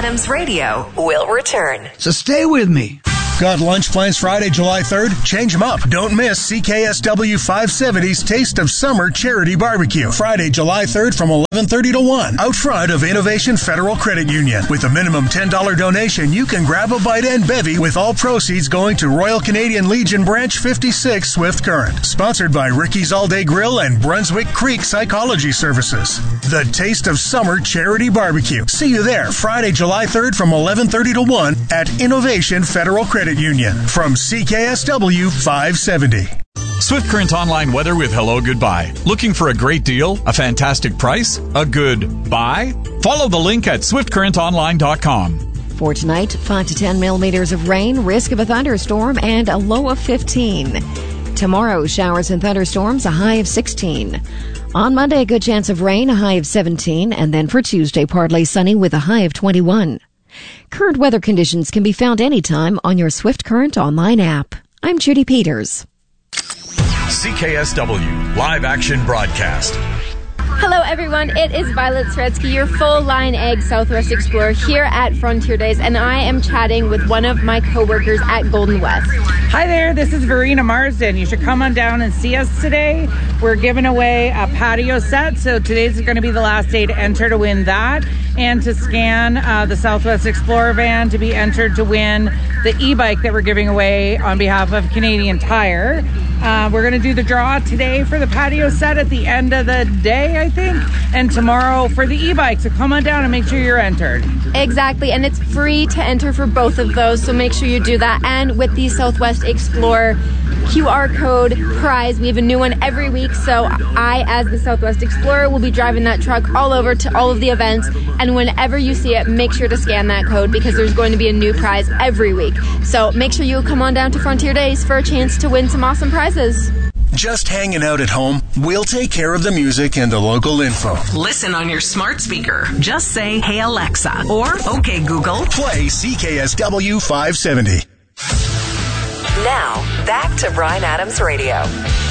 Adams Radio will return. So stay with me. Got lunch plans Friday, July 3rd? Change them up. Don't miss CKSW 570's Taste of Summer Charity Barbecue. Friday, July 3rd from 11:30 to 1. Out front of Innovation Federal Credit Union. With a minimum $10 donation, you can grab a bite and bevy with all proceeds going to Royal Canadian Legion Branch 56 Swift Current. Sponsored by Ricky's All Day Grill and Brunswick Creek Psychology Services. The Taste of Summer Charity Barbecue. See you there Friday, July 3rd from 11:30 to 1 at Innovation Federal Credit Union from CKSW 570. Swift Current online weather with hello goodbye. Looking for a great deal, a fantastic price, a good buy? Follow the link at swiftcurrentonline.com. For tonight, 5 to 10 millimeters of rain, risk of a thunderstorm, and a low of 15. Tomorrow, showers and thunderstorms, a high of 16. On Monday, a good chance of rain, a high of 17. And then for Tuesday, partly sunny with a high of 21. Current weather conditions can be found anytime on your Swift Current online app. I'm Judy Peters. CKSW Live Action Broadcast. Hello everyone, it is Violet Sredsky, your full-line egg Southwest Explorer here at Frontier Days, and I am chatting with one of my co-workers at Golden West. Hi there, this is Verena Marsden. You should come on down and see us today. We're giving away a patio set, so today's going to be the last day to enter to win that, and to scan the Southwest Explorer van to be entered to win the e-bike that we're giving away on behalf of Canadian Tire. We're going to do the draw today for the patio set at the end of the day, I think, and tomorrow for the e-bike. So come on down and make sure you're entered. Exactly, and it's free to enter for both of those, so make sure you do that. And with the Southwest Explorer QR code prize, we have a new one every week, so I, as the Southwest Explorer, will be driving that truck all over to all of the events, and whenever you see it, make sure to scan that code because there's going to be a new prize every week. So make sure you come on down to Frontier Days for a chance to win some awesome prizes. Just hanging out at home? We'll take care of the music and the local info. Listen on your smart speaker. Just say, "Hey Alexa," or "Okay Google." Play CKSW 570. Now, back to Bryan Adams Radio.